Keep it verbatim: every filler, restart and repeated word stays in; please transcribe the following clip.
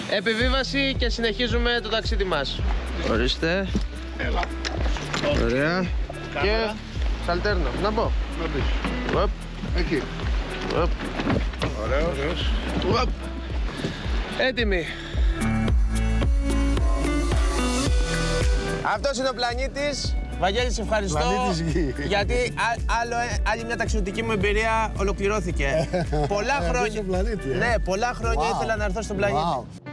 Επιβίβαση και συνεχίζουμε το ταξίδι μας. Ορίστε. Έλα. Ωραία. Και σαλτέρνο. Να μπω. Να μπεις. Οπ. Εκεί. Οπ. Ωραίος. Οπ. Έτοιμοι. Αυτός είναι ο πλανήτης. Βαγγέλη, σε ευχαριστώ. Πλανήτης Γη. Γιατί α, άλλο, άλλη μια ταξιδιωτική μου εμπειρία ολοκληρώθηκε. πολλά χρόνια. Πλανήτη, ε. Ναι, πολλά χρόνια Wow. ήθελα να έρθω στον πλανήτη. Wow.